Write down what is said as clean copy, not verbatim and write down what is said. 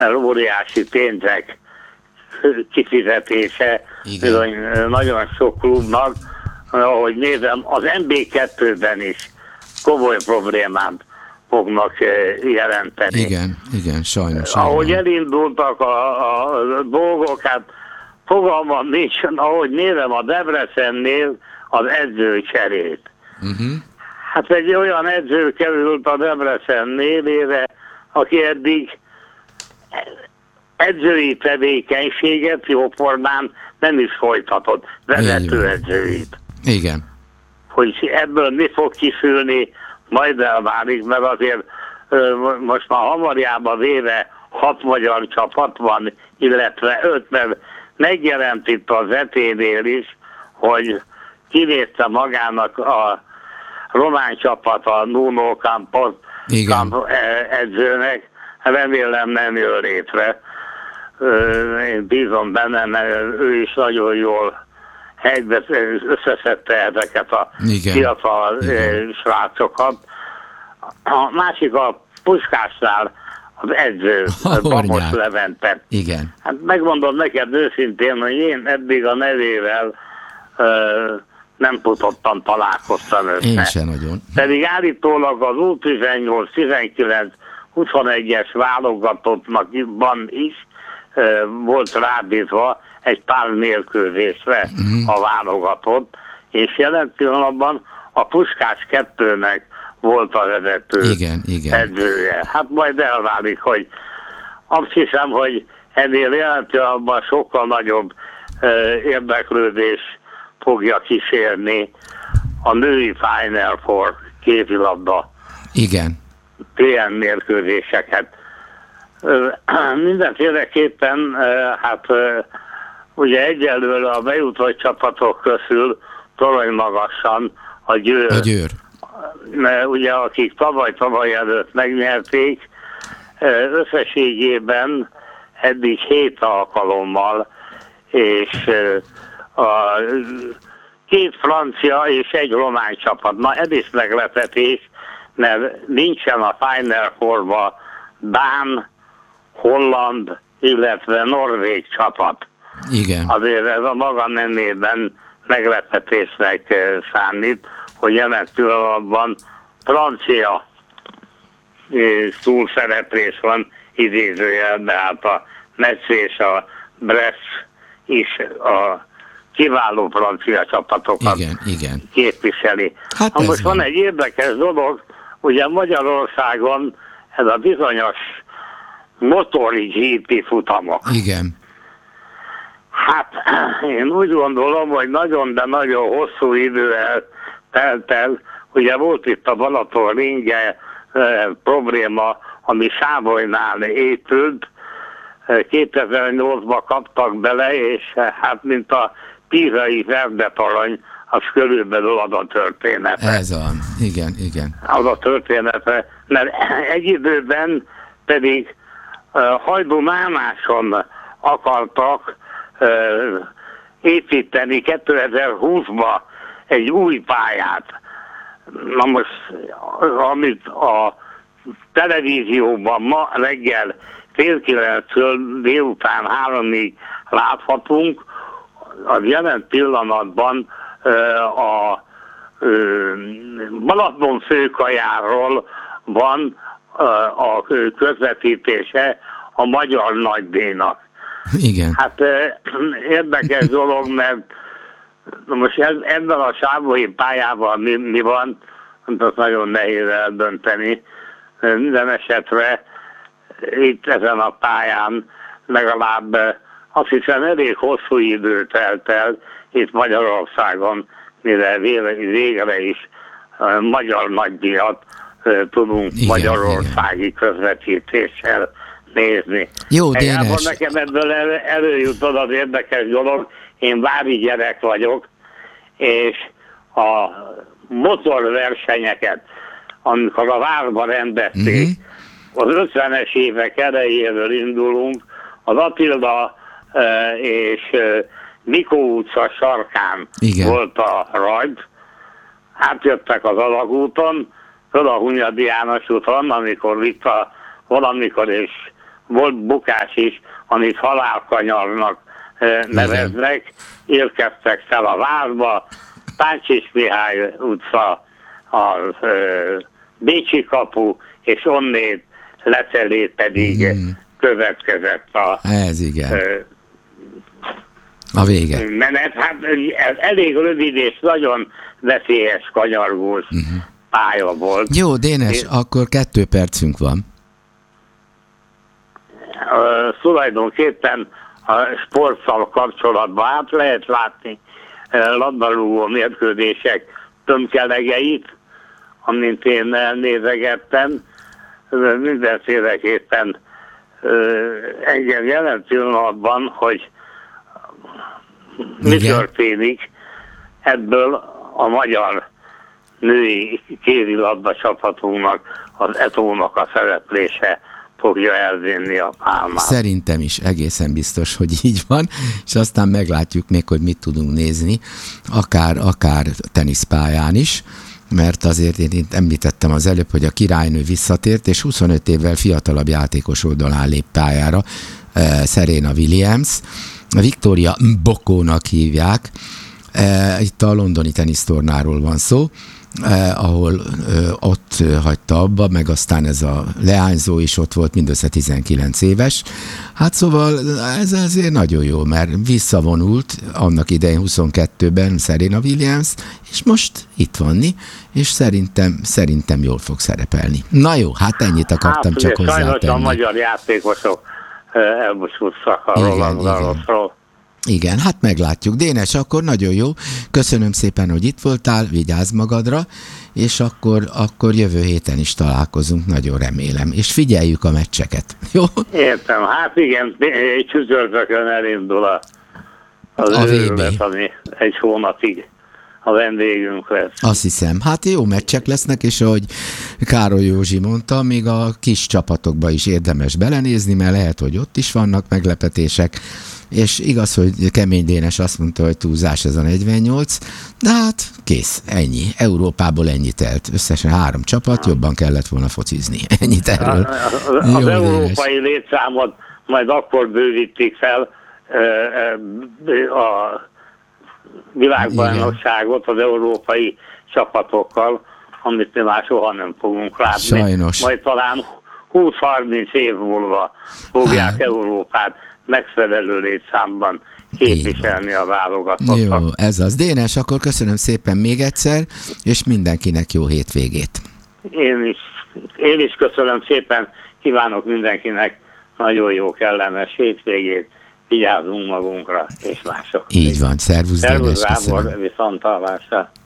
óriási pénzek kifizetése bizony nagyon sok klubnak, ahogy nézem, az MB2-ben is komoly problémát fognak jelenteni. Igen, sajnos. Ahogy elindultak a dolgok, hát fogalmam nincs, ahogy nézem a Debrecennél az edzőcserét. Hát egy olyan edző került a Debrecen élére, aki eddig edzői tevékenységet jóformán nem is folytatott, vezetőedzőit. Igen. Hogy ebből mi fog kiszülni, majd elválik, mert azért most már hamarjában véve 6 magyar csapat van, illetve 5, mert megjelent itt az ET-nél is, hogy kinézte magának a román csapat a Nuno Campos edzőnek, remélem nem jön létre. Én bízom benne, mert ő is nagyon jól helybe összeszedte ezeket a fiatal srácokat. A másik a Puskásnál az edző, Bamos Levente. Igen. Hát megmondom neked őszintén, hogy én eddig a nevével nem tudottam találkoztam össze. Én sem nagyon. Pedig állítólag az U18, 19, 21-es válogatottban is volt rábízva egy pár mérkőzésre a válogatott, és jelen pillanatban a Puskás 2-nek volt a vezető edzője. Hát majd elválik, hogy azt hiszem, hogy ennél jelen pillanatban sokkal nagyobb érdeklődés fogja kísérni a női Final Four kézilabda TN mérkőzéseket. Mindenféleképpen, hát ugye egyelőre a bejutott csapatok közül torony magasan a Győr. Ugye akik tavaly előtt megnyerték, összességében eddig 7 alkalommal, és a 2 francia és egy román csapat. Na ez is meglepetés, mert nincsen a Final Fourba dán, holland, illetve norvég csapat. Igen. Azért ez a maga nemében meglepetésnek számít, hogy jelen pillanatban francia túlszereplés van idézőjelben, hát a Metz és a Brest is a kiváló francia csapatokat képviseli. Hát most van egy érdekes dolog, ugye Magyarországon ez a bizonyos motori GP futamok. Igen. Hát én úgy gondolom, hogy nagyon, de nagyon hosszú idő telt el. Ugye volt itt a Balaton-Ringe probléma, ami Sávolynál épült. 2008-ban kaptak bele, és hát mint a pízai verdetorony, az körülbelül az a története. Ez van, igen. Az a története, mert egy időben pedig Hajdú Mánáson akartak építeni 2020-ba egy új pályát. Na most, amit a televízióban ma reggel 8:30-től délután 3-ig láthatunk, az jelen pillanatban a Balaton főkajáról van a közvetítése a Magyar Nagydíjnak. Igen. Hát érdekes dolog, mert most ebben a sávói pályával mi van, azt nagyon nehéz eldönteni. Minden esetre itt ezen a pályán legalább azt hiszem elég hosszú idő telt el itt Magyarországon, mire végre is magyar nagydíjat tudunk magyarországi közvetítéssel nézni. Jó, Dénes. Nekem ebből előjutod az érdekes dolog, én vári gyerek vagyok, és a motorversenyeket, amikor a várban rendezték, az 50-es évek elejéről indulunk, az Attila és Mikó utca sarkán volt a rajd, átjöttek az alagúton, föl a Hunyadi János úton, amikor itt valamikor és volt bukás is, amit halálkanyarnak neveznek, érkeztek fel a várba, Páncsis Mihály utca, a Bécsi kapu, és onnét lefelé pedig következett ez igen. A vége. Menet. Hát ez elég rövid és nagyon veszélyes, kanyargós pálya volt. Jó, Dénes, akkor 2 percünk van. Tulajdonképpen a sporttal kapcsolatban át lehet látni labdarúgó mérkőzések tömkelegeit, amint én elnézegettem, mindenféleképpen engem jelen pillanatban, hogy mi történik, ebből a magyar női kézilabda csapatunknak, az Etónak a szereplése fogja elvinni a pálmát. Szerintem is egészen biztos, hogy így van, és aztán meglátjuk még, hogy mit tudunk nézni, akár teniszpályán is, mert azért én említettem az előbb, hogy a királynő visszatért, és 25 évvel fiatalabb játékos oldalán lép pályára, Serena Williams, Victoria Mbokónak hívják, itt a londoni tenisztornáról van szó, ahol ott hagyta abba, meg aztán ez a leányzó is ott volt, mindössze 19 éves. Hát szóval ez azért nagyon jó, mert visszavonult annak idején 22-ben Serena Williams, és most itt vanni, és szerintem jól fog szerepelni. Na jó, hát ennyit akartam csak hozzátenni. Sajnos a magyar játékosok elbúcsúztak a Roland Garrosról. Igen, hát meglátjuk. Dénes, akkor nagyon jó. Köszönöm szépen, hogy itt voltál, vigyázz magadra, és akkor jövő héten is találkozunk, nagyon remélem. És figyeljük a meccseket, jó? Értem, hát igen, csütörtökön elindul az őrület, ami egy hónapig a vendégünk lesz. Azt hiszem, hát jó meccsek lesznek, és ahogy Károly Józsi mondta, még a kis csapatokba is érdemes belenézni, mert lehet, hogy ott is vannak meglepetések, és igaz, hogy Kemény Dénes azt mondta, hogy túlzás ez a 48, de hát kész, ennyi. Európából ennyi telt. Összesen 3 csapat, jobban kellett volna focizni. Ennyit erről. Az európai létszámot majd akkor bővítik fel a világbajnokságot az európai csapatokkal, amit mi már soha nem fogunk látni. Sajnos. Majd talán 20-30 év múlva fogják Európát megfelelő létszámban képviselni a válogatottak. Jó, ez az. Dénes, akkor köszönöm szépen még egyszer, és mindenkinek jó hétvégét. Én is köszönöm szépen, kívánok mindenkinek nagyon jó, kellemes hétvégét, vigyázzunk magunkra, és mások. Így van, szervusz Dénes, Gábor, viszonthallásra.